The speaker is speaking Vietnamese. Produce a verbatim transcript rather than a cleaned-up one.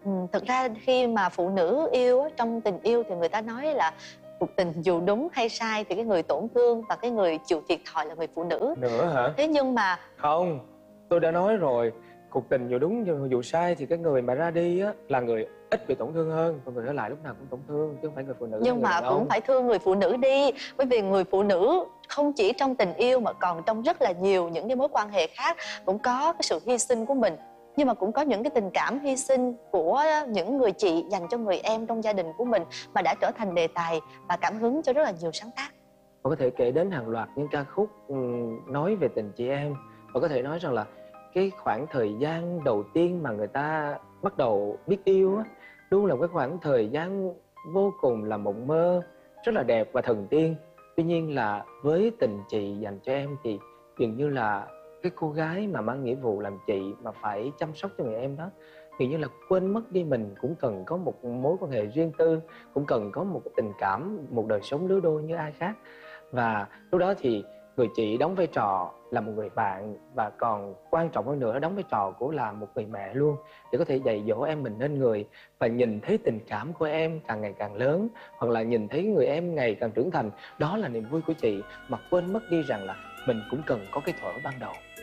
Ừ, thực ra khi mà phụ nữ yêu á, trong tình yêu thì người ta nói là cuộc tình dù đúng hay sai thì cái người tổn thương và cái người chịu thiệt thòi là người phụ nữ. Nữa hả? Thế nhưng mà Không, tôi đã nói rồi, cuộc tình dù đúng dù, dù sai thì cái người mà ra đi á là người ít bị tổn thương hơn, còn người ở lại lúc nào cũng tổn thương, chứ không phải người phụ nữ hay nhưng người đàn mà cũng ông. phải thương người phụ nữ đi, bởi vì người phụ nữ không chỉ trong tình yêu mà còn trong rất là nhiều những cái mối quan hệ khác cũng có cái sự hy sinh của mình. Nhưng mà cũng có những cái tình cảm hy sinh của những người chị dành cho người em trong gia đình của mình mà đã trở thành đề tài và cảm hứng cho rất là nhiều sáng tác. Và có thể kể đến hàng loạt những ca khúc ừm, nói về tình chị em. Và có thể nói rằng là cái khoảng thời gian đầu tiên mà người ta bắt đầu biết yêu á, luôn là cái khoảng thời gian vô cùng là mộng mơ, rất là đẹp và thần tiên. Tuy nhiên là với tình chị dành cho em thì dường như là cái cô gái mà mang nghĩa vụ làm chị mà phải chăm sóc cho người em đó, dường như là quên mất đi mình cũng cần có một mối quan hệ riêng tư, cũng cần có một tình cảm, một đời sống lứa đôi như ai khác. Và lúc đó thì người chị đóng vai trò là một người bạn, và còn quan trọng hơn nữa đóng vai trò của là một người mẹ luôn, để có thể dạy dỗ em mình nên người, và nhìn thấy tình cảm của em càng ngày càng lớn, hoặc là nhìn thấy người em ngày càng trưởng thành. Đó là niềm vui của chị, mà quên mất đi rằng là mình cũng cần có cái thuở ban đầu.